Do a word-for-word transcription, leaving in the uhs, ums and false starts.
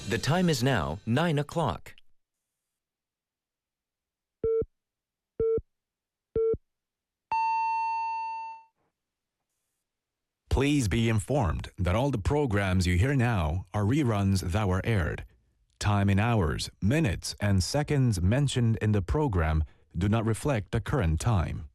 The time is now nine o'clock. Please be informed that all the programs you hear now are reruns that were aired. Time in hours, minutes, and seconds mentioned in the program do not reflect the current time.